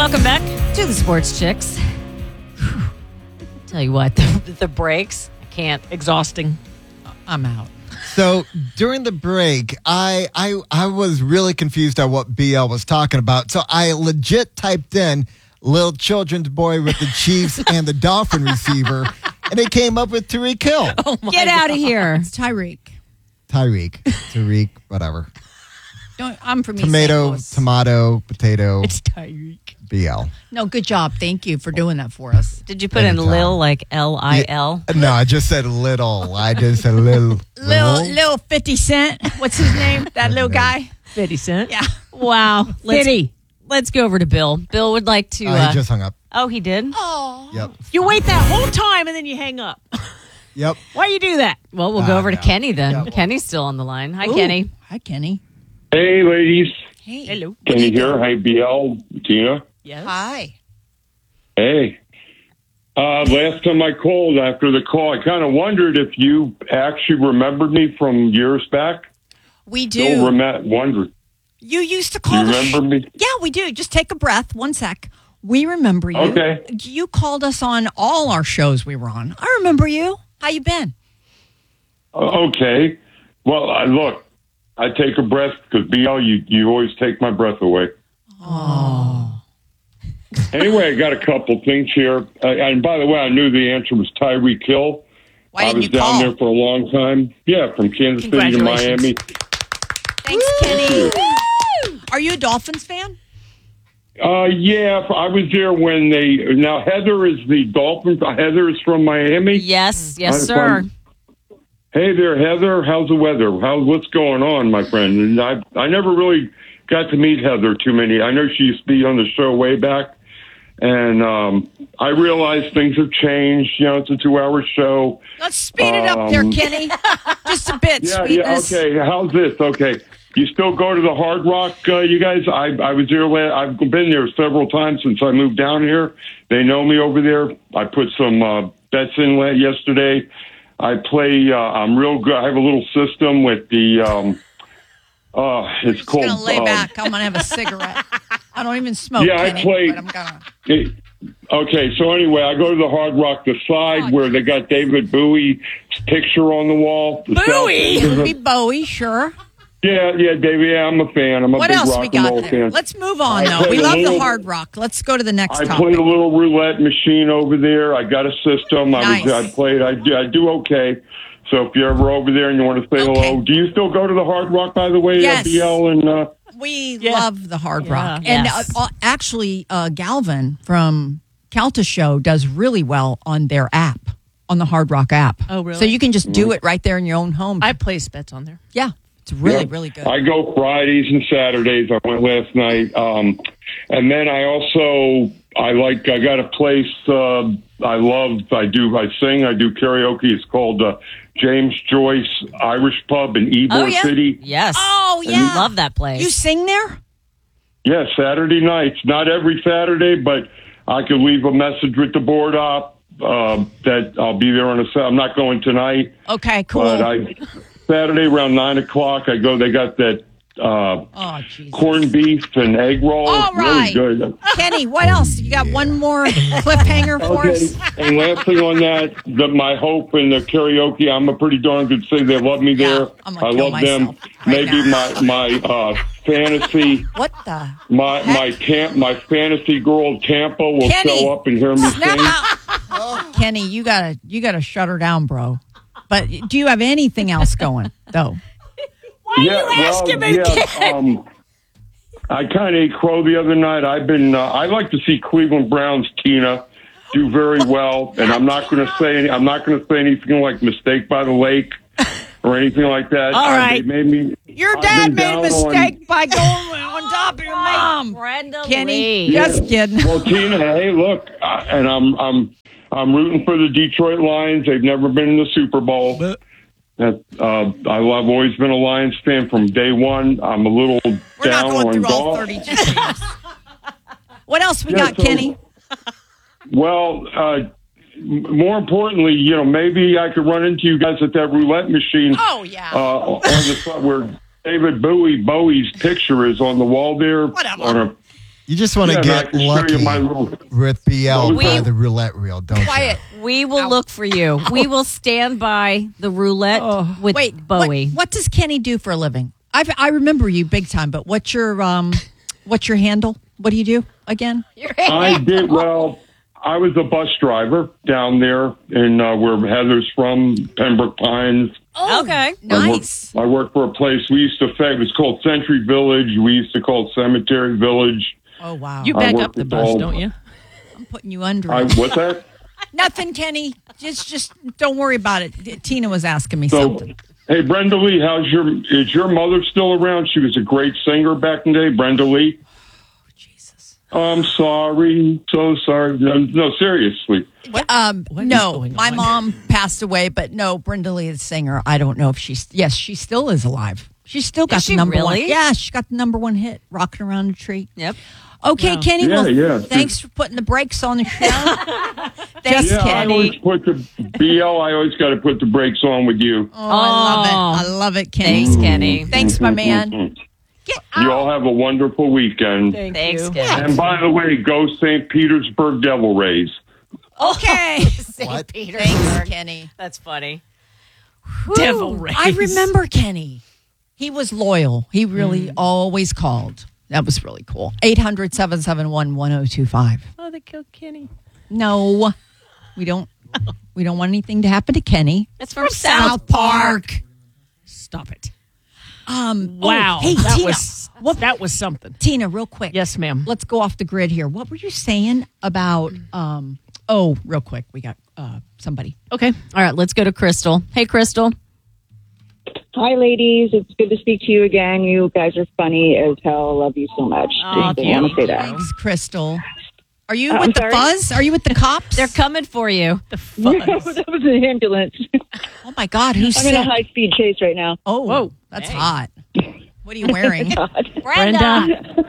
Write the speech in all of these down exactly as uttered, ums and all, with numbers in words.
Welcome back to the Sports Chicks. Whew. Tell you what, the, the breaks, I can't. Exhausting. I'm out. So during the break, I, I I was really confused at what B L was talking about. So I legit typed in little children's boy with the Chiefs and the Dolphin receiver, and it came up with Tyreek Hill. Oh my Get out of God. here. It's Tyreek. Tyreek, Tyreek, whatever. Don't, I'm from East Tomato, Saint Louis. tomato, potato, It's Tyreek. B L. No, good job. Thank you for doing that for us. Did you put in Anytime. Lil like L I L? No, I just said little. I just said little. Little, little fifty Cent. What's his name? That little guy? fifty Cent? Yeah. Wow. Let's, fifty. let's go over to Bill. Bill would like to... Uh, Uh, he just hung up. oh, he did? Oh. Yep. You wait that whole time and then you hang up. Yep. Why you do that? Well, we'll go Ah, over to no. Kenny then. Yeah, well. Kenny's still on the line. Hi, Ooh. Kenny. Hi, Kenny. Hey, ladies. Hey. Hello. Can you hear? Hi, B L, Tina. Yes. Hi. Hey. Uh, last time I called after the call, I kind of wondered if you actually remembered me from years back. We Still do. rem- wondered. You used to Do call you the sh- remember me? Yeah, we do. Just take a breath. One sec. We remember you. Okay. You called us on all our shows we were on. I remember you. How you been? Uh, okay. Well, I look, I take a breath because B L, you, you always take my breath away. Oh. Anyway, I got a couple things here. Uh, and by the way, I knew the answer was Tyreek Hill. Why I didn't was you down call? there for a long time. Yeah, from Kansas City to Congratulations. Miami. Thanks, Kenny. Are you a Dolphins fan? Uh, yeah, I was there when they. Now Heather is the Dolphins. Heather is from Miami. Yes, yes, Hi, sir. fun. Hey there, Heather. How's the weather? How what's going on, my friend? And I I never really got to meet Heather too many. I know she used to be on the show way back, and um, I realize things have changed. You know, it's a two-hour show. Let's speed it up there, Um, Kenny. Just a bit, Yeah, yeah. sweetness. Okay, how's this? Okay, you still go to the Hard Rock, uh, you guys? I I was there. la- I've been there several times since I moved down here. They know me over there. I put some uh, bets in la- yesterday. I play. Uh, I'm real good. I have a little system with the. Um, uh, it's Just called. gonna lay um, back. I'm gonna have a cigarette. I don't even smoke. Yeah, I Kenny, play- But I'm gonna. it- okay, so anyway, I go to the Hard Rock, the side where they got David Bowie's picture on the wall. The south Bowie. end It of would the- be Bowie, sure. Yeah, yeah, David. Yeah, I'm a fan. I'm a What big else rock we and got roll there? fan. Let's move on, I though. We played a love the little- Hard Rock. Let's go to the next I topic. played a little roulette machine over there. I got a system. I Nice. was. I played. I do. I do okay. So if you're ever over there and you want to say Okay. hello, do you still go to the Hard Rock? By the way, Yes. uh, B L and uh, We Yeah. love the Hard Yeah. Rock. And Yes. uh, uh, actually, uh, Galvin from Calta Show does really well on their app, on the Hard Rock app. Oh, really? So you can just do it right there in your own home. I place bets on there. yeah, it's really, yeah. really good. I go Fridays and Saturdays. I went last night, um, and then I also I like. I got a place. Uh, I love. I do. I sing. I do karaoke. It's called uh, James Joyce Irish Pub in Ybor Oh, yeah? City. Yes. Oh, yeah. Love that place. You sing there? Yeah, Saturday nights. Not every Saturday, but I could leave a message with the board op uh, that I'll be there on a. Sa- I'm not going tonight, Okay, cool. but I Saturday around nine o'clock. I go. They got that uh, oh, Jesus. corned beef and egg roll. All right. Really good. Kenny, what else? You got one more cliffhanger for Okay, us? and last thing on that, the, my hope in the karaoke, I'm a pretty darn good singer. They love me Yeah, there. I'm gonna I kill love them. myself right Maybe now. my my uh, fantasy, What the? my heck? my tam- my fantasy girl Tampa will Kenny, show up and hear me Snap sing. out. Kenny, you gotta you gotta shut her down, bro. But do you have anything else going though? Why are you asking me, yeah, kid? um, I kind of ate crow the other night. I've been. Uh, I like to see Cleveland Browns Tina do very well, and I'm not going to say. Any, I'm not going to say anything like "Mistake by the Lake" or anything like that. All Uh, right. they made me. Your I've dad been made a down mistake by going on top of your mom. Brenda Kenny, Lee. just kidding. Well, Tina, hey, look, uh, and I'm I'm I'm rooting for the Detroit Lions. They've never been in the Super Bowl. That uh, I, I've always been a Lions fan from day one. I'm a little We're not down going on through all golf. thirty-two games. What else we Yeah, got, so- Kenny? Well, uh, m- more importantly, you know, maybe I could run into you guys at that roulette machine. Oh, yeah. Uh, on the spot where David Bowie Bowie's picture is on the wall there. Whatever. On a, You just want to Yeah, and I get can show lucky you my little- with B L We- by the roulette reel, don't Quiet. We will look for you. We will stand by the roulette with Wait, Bowie. What, what does Kenny do for a living? I I remember you big time, but what's your um, what's your handle? What do you do again? I did well. I was a bus driver down there in uh, where Heather's from, Pembroke Pines. Okay. Nice. I worked, I worked for a place we used to say it was called Century Village. We used to call it Cemetery Village. Oh wow. You I back work up the with bus, all- don't you? I'm putting you under. I it. what's that? Nothing, Kenny. Just just don't worry about it. Tina was asking me So, something. hey, Brenda Lee, how's your is your mother still around? She was a great singer back in the day, Brenda Lee. Jesus. I'm sorry, so sorry. No, no seriously. Um, What is no, going my on? mom passed away, but no, Brenda Lee, the singer. I don't know if she's. Yes, she still is alive. She still got Is the she number really? one. Yeah, she got the number one hit, "Rocking Around a Tree." Yep. Okay, Wow. Kenny. Yeah, well, yeah. thanks for putting the brakes on the show. Thanks, Yeah, I Kenny. always put the B L. I always got to put the brakes on with you. Oh, I love it. I love it, Kenny. Thanks, Kenny. Thanks, my man. Get You all have a wonderful weekend. Thank Thanks, you. Kenny. And by the way, go Saint Petersburg Devil Rays. Okay. Saint What? Petersburg. Thanks, Kenny. That's funny. Devil Ooh, rays. I remember Kenny. He was loyal. He really always called. That was really cool. eight hundred, seven seven one, one oh two five. Oh, they killed Kenny. No, we don't. We don't want anything to happen to Kenny. It's from, South. South Park. Stop it. Um. Wow. Oh, hey, that Tina. was What, that was something. Tina, real quick. Yes, ma'am. Let's go off the grid here. What were you saying about? Um. Oh, real quick. We got uh somebody. Okay. All right, let's go to Crystal. Hey, Crystal. Hi, ladies. It's good to speak to you again. You guys are funny as hell. Love you so much. Aw, Just want to say that. Thanks, Crystal. Are you Uh, with I'm the sorry? fuzz? Are you with the cops? They're coming for you. The No, fuzz. that was an ambulance. Oh my God, who's I'm in a sick? high speed chase right now. Oh, Whoa. that's Hey. hot. What are you wearing? Brenda.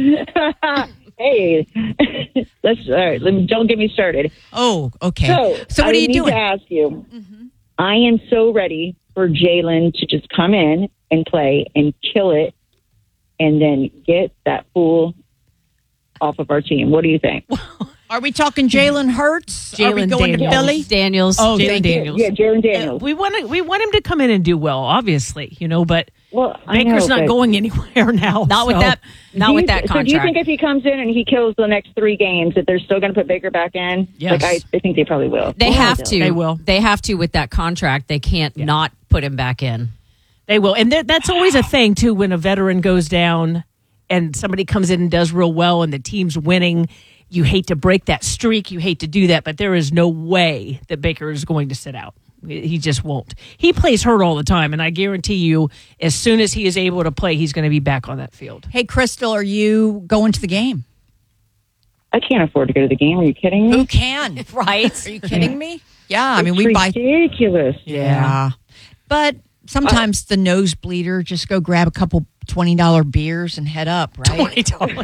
Hey, let's all right. Let me, don't get me started. Oh, okay. So, So, what I are you need doing? to ask you. I am so ready for Jalen to just come in and play and kill it, and then get that fool off of our team. What do you think? Are we talking Jalen Hurts? Are we Jalen going to Daniels. Philly? Daniels. Oh, Jalen thank you. Daniels. Yeah, Jalen Daniels. We want to, we want him to come in and do well, obviously, you know, but Well, I Baker's know, not but- going anywhere now. Not with so- that. Not Do with you- that So do you contract. think if he comes in and he kills the next three games, that they're still going to put Baker back in? Yes. Like I, I think they probably will. They Yeah, have they'll. to. They will. They have to with that contract. They can't not put him back in. They will. And that- that's always a thing, too, when a veteran goes down and somebody comes in and does real well and the team's winning. You hate to break that streak. You hate to do that, but there is no way that Baker is going to sit out. He just won't. He plays hurt all the time, and I guarantee you, as soon as he is able to play, he's going to be back on that field. Hey, Crystal, are you going to the game? I can't afford to go to the game. Are you kidding me? Who can? Right? Are you kidding me? Yeah, I mean, It's we buy. ridiculous. Yeah. But sometimes the nosebleeder, just go grab a couple twenty dollars beers and head up, right?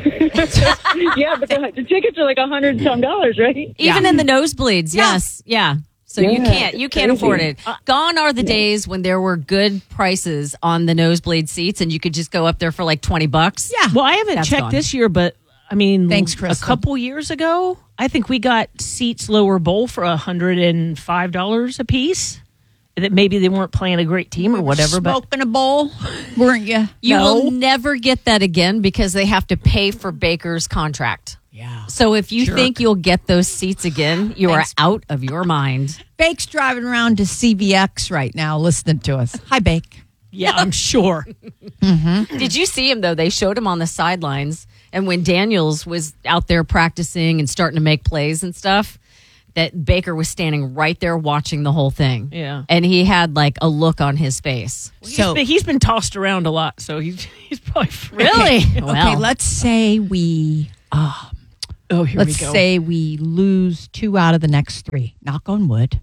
yeah, but the, the tickets are like a hundred some dollars, right? Even in the nosebleeds, Yeah. yes. Yeah. So you Yeah, can't you it's can't crazy. afford it. Gone are the days when there were good prices on the nosebleed seats and you could just go up there for like twenty bucks. Yeah. Well, I haven't That's checked gone. this year, but I mean, Thanks, a Crystal. couple years ago, I think we got seats lower bowl for a hundred and five dollars a piece. That maybe they weren't playing a great team or whatever, but Smoking a bowl, weren't you? You No. will never get that again because they have to pay for Baker's contract. Yeah. So if you Jerk. think you'll get those seats again, you Thanks. are out of your mind. Bake's driving around to C V X right now listening to us. Hi, Bake. yeah, I'm sure. Did you see him though? They showed him on the sidelines, and when Daniels was out there practicing and starting to make plays and stuff, that Baker was standing right there watching the whole thing. Yeah. And he had like a look on his face. So, He's been, he's been tossed around a lot, so he's he's probably Really? okay, Well, let's say we Oh, here let's we go. say we lose two out of the next three. Knock on wood.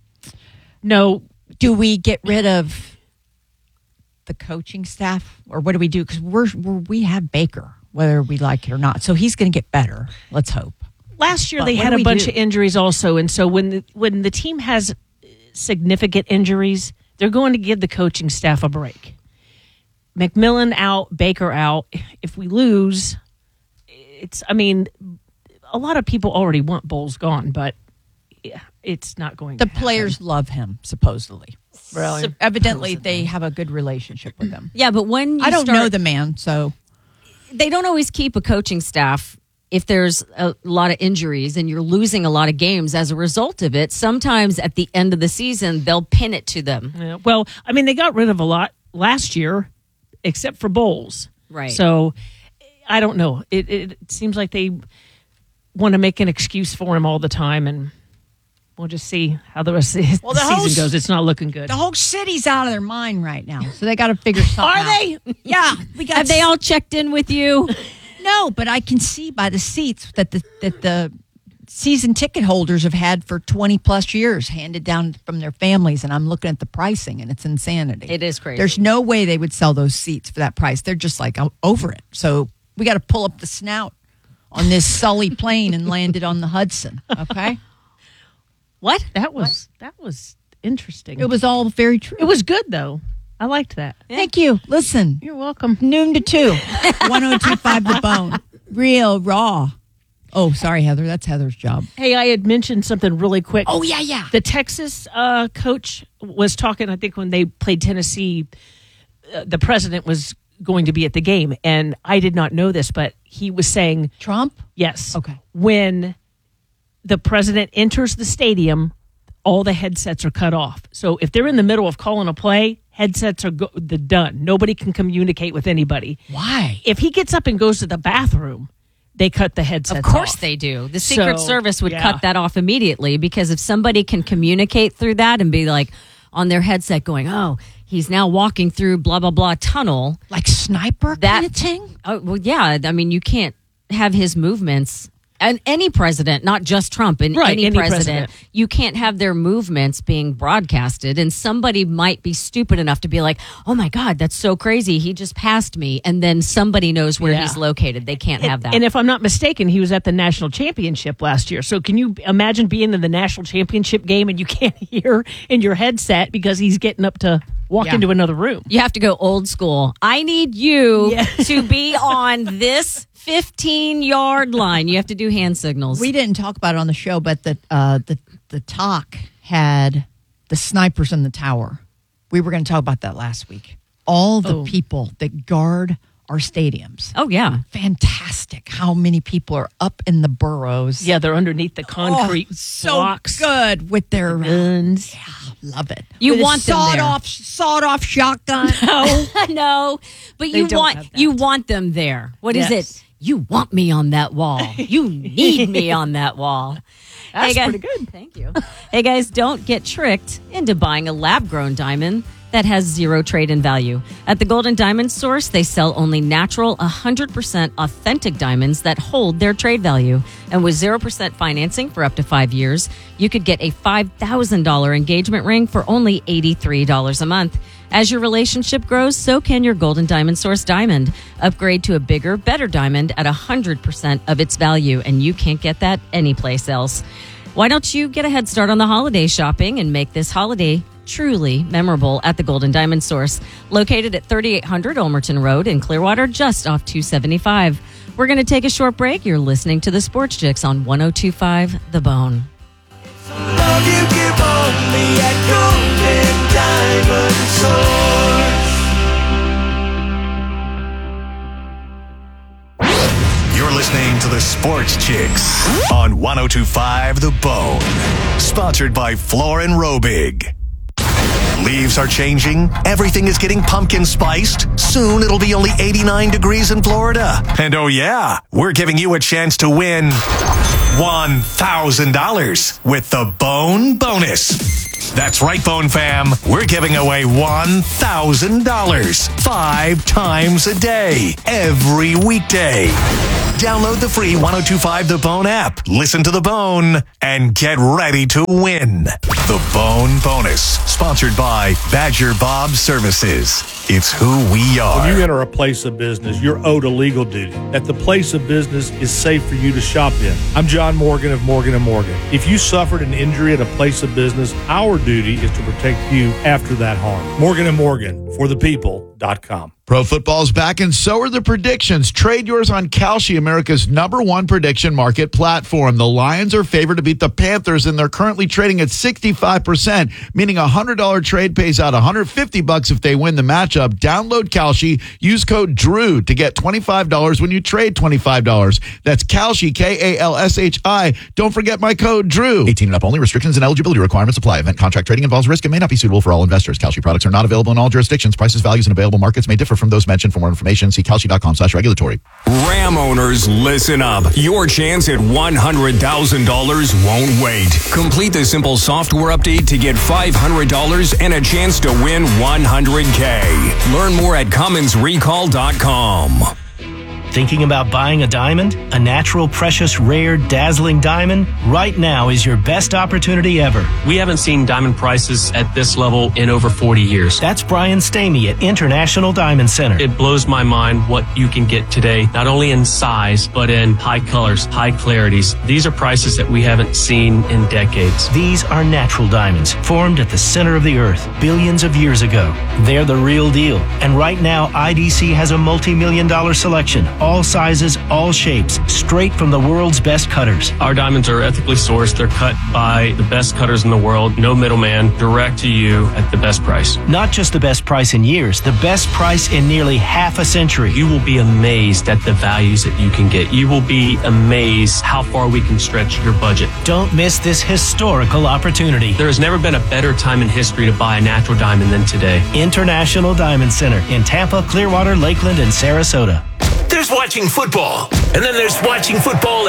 no, Do we get rid of the coaching staff, or what do we do? Because we're, we're we have Baker, whether we like it or not. So he's going to get better. Let's hope. last year But they what had do a we bunch do? of injuries also, and so when the, when the team has significant injuries, they're going to give the coaching staff a break. McMillan out, Baker out. If we lose, it's. I mean, a lot of people already want Bowles gone, but yeah, it's not going. The to happen. players love him, supposedly. Really? So evidently, they have a good relationship with him. Yeah, but when you I don't start, know the man, so they don't always keep a coaching staff if there's a lot of injuries and you're losing a lot of games as a result of it. Sometimes at the end of the season, they'll pin it to them. Yeah, well, I mean, they got rid of a lot last year, except for Bowles. Right. So I don't know. It, it, it seems like they want to make an excuse for him all the time, and we'll just see how the rest of the Well, the season whole s- goes. It's not looking good. the whole city's out of their mind right now. So they got to figure something Are out. they? Yeah, we got. Have they all checked in with you? No, but I can see by the seats that the that the season ticket holders have had for twenty plus years, handed down from their families. And I'm looking at the pricing, and it's insanity. It is crazy. There's no way they would sell those seats for that price. They're just like o- over it. So we got to pull up the snout on this Sully plane and land it on the Hudson. Okay, What? That was that was interesting. it was all very true. It was good though. I liked that. Thank you. Listen, You're welcome. noon to two, one oh two point five The Bone, real raw. Oh, sorry, Heather. That's Heather's job. Hey, I had mentioned something really quick. Oh yeah, yeah. The Texas uh, coach was talking, I think, when they played Tennessee, uh, the president was going to be at the game. And I did not know this, but he was saying, Trump. yes. Okay. When the president enters the stadium, all the headsets are cut off. So if they're in the middle of calling a play, headsets are go- the done. Nobody can communicate with anybody. Why? If he gets up and goes to the bathroom, they cut the headsets Of course off. they do. The Secret So, Service would yeah. cut that off immediately, because if somebody can communicate through that and be like on their headset going, oh, he's now walking through blah, blah, blah tunnel. Like sniper That- kind of thing? Oh, well, yeah. I mean, you can't have his movements. And any president, not just Trump, and Right, any, any president, president. you can't have their movements being broadcasted. And somebody might be stupid enough to be like, oh my God, that's so crazy. He just passed me. And then somebody knows where Yeah. he's located. They can't have that. And if I'm not mistaken, he was at the national championship last year. So can you imagine being in the national championship game and you can't hear in your headset because he's getting up to walk Yeah. into another room? You have to go old school. I need you Yeah. to be on this fifteen yard line. You have to do hand signals. We didn't talk about it on the show, but the uh, the the talk had the snipers in the tower. We were going to talk about that last week. All the Oh. people that guard our stadiums. oh, yeah. Fantastic! How many people are up in the burrows? Yeah, they're underneath the concrete Oh, so blocks. good with their Guns. love it. You With a want them sawed there. off sawed off shotgun. No, no. But They you don't want have that. you want them there. What is Yes. it? You want me on that wall. You need me on that wall. That's Hey, guys- pretty good. Thank you. Hey guys, don't get tricked into buying a lab-grown diamond that has zero trade-in value. At the Golden Diamond Source, they sell only natural, one hundred percent authentic diamonds that hold their trade value. And with zero percent financing for up to five years, you could get a five thousand dollars engagement ring for only eighty-three dollars a month. As your relationship grows, so can your Golden Diamond Source diamond. Upgrade to a bigger, better diamond at one hundred percent of its value, and you can't get that anyplace else. Why don't you get a head start on the holiday shopping and make this holiday truly memorable at the Golden Diamond Source, located at thirty-eight hundred Olmerton Road in Clearwater, just off two seventy-five. We're going to take a short break. You're listening to the Sports Chicks on one oh two point five The Bone. Love you give only at Golden Diamond Source. You're listening to the Sports Chicks on one oh two point five The Bone. Sponsored by Floor and Robig. Leaves are changing. Everything is getting pumpkin spiced. Soon it'll be only eighty-nine degrees in Florida. And oh yeah, we're giving you a chance to win one thousand dollars with the Bone Bonus. That's right, Bone Fam. We're giving away one thousand dollars five times a day, every weekday. Download the free one oh two point five The Bone app, listen to The Bone, and get ready to win. The Bone Bonus, sponsored by Badger Bob Services. It's who we are. When you enter a place of business, you're owed a legal duty that the place of business is safe for you to shop in. I'm John Morgan of Morgan and Morgan. If you suffered an injury at a place of business, our duty is to protect you after that harm. Morgan and Morgan, for the people dot com. Pro football's back, and so are the predictions. Trade yours on Kalshi, America's number one prediction market platform. The Lions are favored to beat the Panthers, and they're currently trading at sixty-five percent, meaning a one hundred dollars trade pays out one hundred fifty bucks if they win the matchup. Download Kalshi. Use code DREW to get twenty-five dollars when you trade twenty-five dollars. That's Kalshi, K A L S H I. Don't forget my code DREW. eighteen and up only. Restrictions and eligibility requirements apply. Event contract trading involves risk and may not be suitable for all investors. Kalshi products are not available in all jurisdictions. Prices, values, and available markets may differ from those mentioned. For more information, see Kalshi.com slash regulatory. Ram owners, listen up. Your chance at one hundred thousand dollars won't wait. Complete the simple software update to get five hundred dollars and a chance to win one hundred K. Learn more at Cummins Recall dot com. Thinking about buying a diamond? A natural, precious, rare, dazzling diamond? Right now is your best opportunity ever. We haven't seen diamond prices at this level in over forty years. That's Brian Stamey at International Diamond Center. It blows my mind what you can get today, not only in size, but in high colors, high clarities. These are prices that we haven't seen in decades. These are natural diamonds, formed at the center of the earth billions of years ago. They're the real deal. And right now, I D C has a multi-million dollar selection. All sizes, all shapes, straight from the world's best cutters. Our diamonds are ethically sourced. They're cut by the best cutters in the world. No middleman, direct to you at the best price. Not just the best price in years, the best price in nearly half a century. You will be amazed at the values that you can get. You will be amazed how far we can stretch your budget. Don't miss this historical opportunity. There has never been a better time in history to buy a natural diamond than today. International Diamond Center in Tampa, Clearwater, Lakeland, and Sarasota. There's watching football, and then there's watching football